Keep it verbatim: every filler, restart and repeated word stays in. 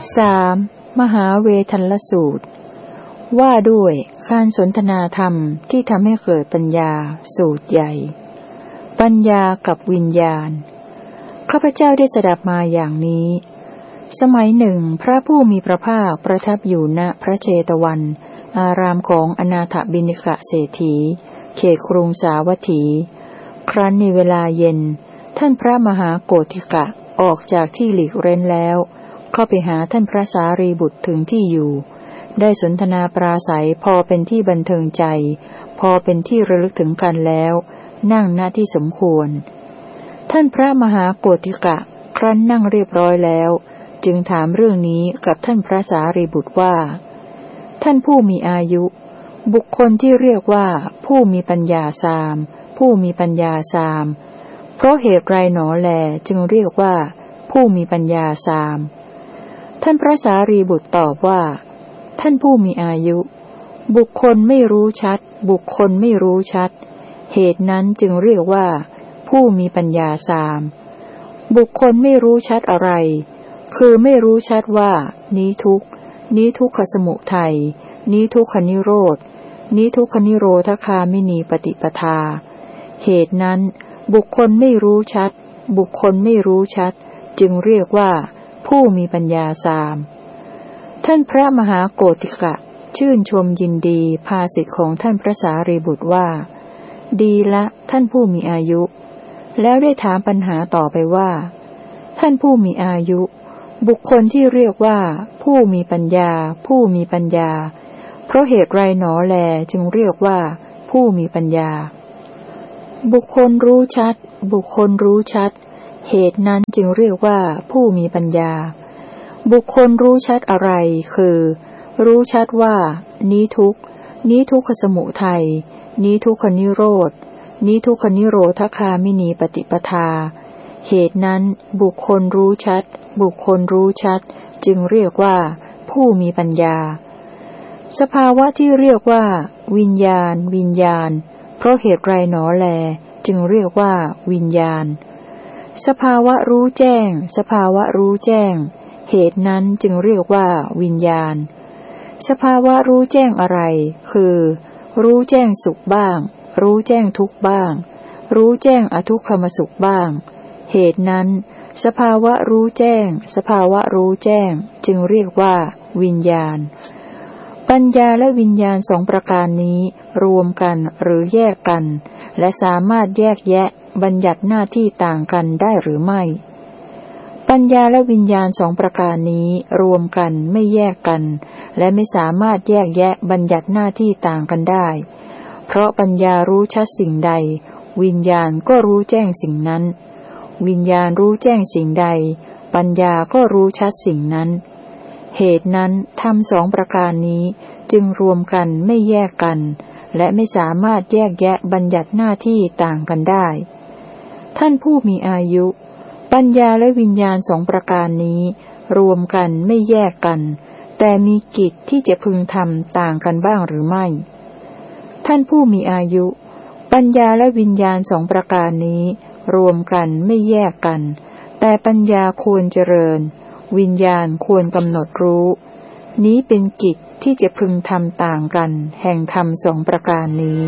สามมหาเวทัลลสูตรว่าด้วยการสนทนาธรรมที่ทำให้เกิดปัญญาสูตรใหญ่ปัญญากับวิญญาณข้าพเจ้าได้สดับมาอย่างนี้สมัยหนึ่งพระผู้มีพระภาคประทับอยู่ณพระเชตวันอารามของอนาถบิณฑิกเศรษฐีเขตกรุงสาวัตถีครั้นในเวลาเย็นท่านพระมหาโกฏฐิกะออกจากที่หลีกเร้นแล้วเข้าไปหาท่านพระสารีบุตรถึงที่อยู่ได้สนทนาปราศัยพอเป็นที่บันเทิงใจพอเป็นที่ระลึกถึงกันแล้วนั่งณที่สมควรท่านพระมหาโกฏฐิกะครั้นนั่งเรียบร้อยแล้วจึงถามเรื่องนี้กับท่านพระสารีบุตรว่าท่านผู้มีอายุบุคคลที่เรียกว่าผู้มีปัญญาสามผู้มีปัญญาสามเพราะเหตุไรหนอแลจึงเรียกว่าผู้มีปัญญาสามท่านพระสารีบุตรตอบว่าท่านผู้มีอายุบุคคลไม่รู้ชัดบุคคลไม่รู้ชัดเหตุนั้นจึงเรียกว่าผู้มีปัญญาสามบุคคลไม่รู้ชัดอะไรคือไม่รู้ชัดว่านี้ทุกข์นี้ทุกขสมุทัยนี้ทุกขนิโรธนี้ทุกขนิโรธคามินีปฏิปทาเหตุนั้นบุคคลไม่รู้ชัดบุคคลไม่รู้ชัดจึงเรียกว่าผู้มีปัญญาสามท่านพระมหาโกฏฐิกะชื่นชมยินดีภาสิทธิของท่านพระสารีบุตรว่าดีละท่านผู้มีอายุแล้วได้ถามปัญหาต่อไปว่าท่านผู้มีอายุบุคคลที่เรียกว่าผู้มีปัญญาผู้มีปัญญาเพราะเหตุไรหนอแลจึงเรียกว่าผู้มีปัญญาบุคคลรู้ชัดบุคคลรู้ชัดเหตุนั้นจึงเรียกว่าผู้มีปัญญาบุคคลรู้ชัดอะไรคือรู้ชัดว่านี้ทุกข์นี้ทุกขสมุทัยนี้ทุกขนิโรธนี้ทุกขนิโรธคามินีปฏิปทาเหตุนั้นบุคคลรู้ชัดบุคคลรู้ชัดจึงเรียกว่าผู้มีปัญญาสภาวะที่เรียกว่าวิญญาณวิญญาณเพราะเหตุไรหนอแลจึงเรียกว่าวิญญาณสภาวะรู้แจ้งสภาวะรู้แจ้งเหตุนั้นจึงเรียกว่าวิญญาณสภาวะรู้แจ้งอะไรคือรู้แจ้งสุขบ้างรู้แจ้งทุกข์บ้างรู้แจ้งอทุกขมสุขบ้างเหตุนั้นสภาวะรู้แจ้งสภาวะรู้แจ้งจึงเรียกว่าวิญญาณปัญญาและวิญญาณสองประการนี้รวมกันหรือแยกกันและสามารถแยกแยะบัญญัติหน้าที่ต่างกันได้หรือไม่ปัญญาและวิญญาณสองประการนี้รวมกันไม่แยกกันและไม่สามารถแยกแยะบัญญัติหน้าที่ต่างกันได้เพราะปัญญารู้ชัดสิ่งใดวิญญาณก็รู้แจ้งสิ่งนั้นวิญญาณรู้แจ้งสิ่งใดปัญญาก็รู้ชัดสิ่งนั้นเหตุนั้นธรรมสองประการนี้จึงรวมกันไม่แยกกันและไม่สามารถแยกแยะบัญญัติหน้าที่ต่างกันได้ท่านผู้มีอายุปัญญาและวิญญาณสองประการนี้รวมกันไม่แยกกันแต่มีกิจที่จะพึงทำต่างกันบ้างหรือไม่ท่านผู้มีอายุปัญญาและวิญญาณสองประการนี้รวมกันไม่แยกกันแต่ปัญญาควรเจริญวิญญาณควรกำหนดรู้นี้เป็นกิจที่จะพึงทำต่างกันแห่งธรรมสองประการนี้